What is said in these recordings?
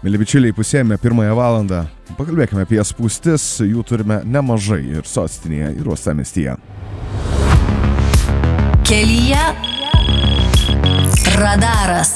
Mėly bičiuliai, pusėjame pirmąją valandą. Pakalbėkime apie spūstis, jų turime nemažai ir sostinėje, ir uostamiestyje. Kelyje radaras.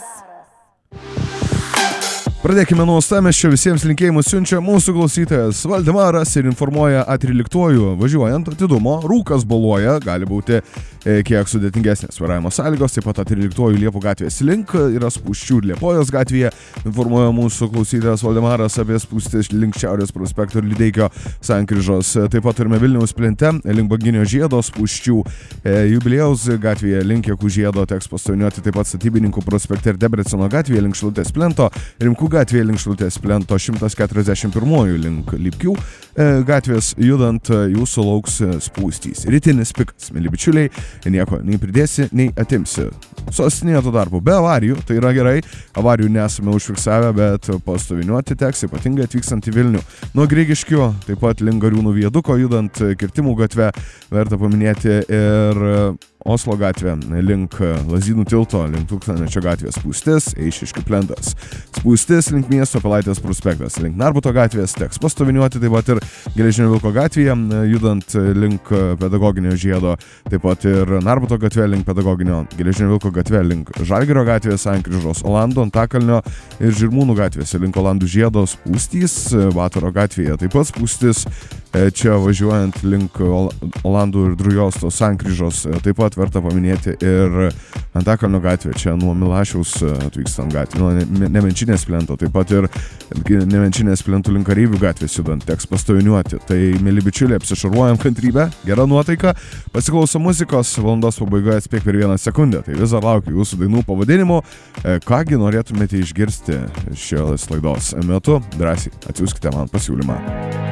Pradėkime nuo uostamiesčio, visiems linkėjimus siunčia mūsų klausytojas Valdemaras ir informuoja A13, važiuojant atidumo, rūkas boluoja, gali būti kiek sudėtingesnės vairavimo sąlygos, taip pat A13 Liepų gatvės link yra spūsčių ir Liepojos gatvėje, informuoja mūsų klausytojas Valdemaras apie spūstis link Šiaurės prospekto ir Lydeikio sankryžos, taip pat turime Vilniaus plente, link Banginio žiedo spūsčių, Jubiliejaus gatvėje link Jakų žiedo teks pastoviniuoti, taip pat Statybininkų prospekte ir Debreceno gatvėje link Šilutės plento, Rimkų gatvėje link Šilutės plento 141 link Lipkių gatvės judant jūsų lauks spūstys. Rytinis pikas, mėly bičiuliai, nieko nei pridėsi, nei atimsi. Sostinėje tuo tarpu be avarijų, tai yra gerai, avarijų nesame užfiksavę, bet pastoviniuoti teks, ypatingai atvykstant į Vilnių. Nuo Grigiškio, taip pat link Gariūnų viaduko judant Kirtimų gatve, verta paminėti ir Oslo gatvė, link Lazdynų tilto, link Tūkstantmečio gatvės spūstis, Eišiškių plentas. Spūstis link miesto Pilaitės prospektas, link Narbuto gatvės teks pastoviniuoti, taip pat ir Geležinio Vilko gatvėje, judant link Pedagoginio žiedo, taip pat ir Narbuto gatvė link Pedagoginio, Geležinio Vilko gatvė link Žalgirio gatvės, sankryžos Olandų, Antakalnio ir Žirmūnų gatvėse, link Olandų žiedo spūstys, Vataro gatvėje taip pat spūstis, čia važiuojant link Olandų ir Drujostos sankryžos, taip pat verta paminėti ir Antakalnio gatvė, čia nuo Milašiaus atvykstant gatvė, nuo Nemenčinės plento, taip pat ir Nemenčinės plentų link Kareivių gatvės judant, teks pastoviniuoti. Tai, mėly bičiuliai, apsišarvuojam kantrybę, gera nuotaika, pasiklausom muzikos, valandos pabaigoje atspėk per 1 sekundę, tai vis dar laukiu jūsų dainų pavadinimų, kągi norėtumėte išgirsti šios laidos metu, drąsiai atsiųskite man pasiūlymą.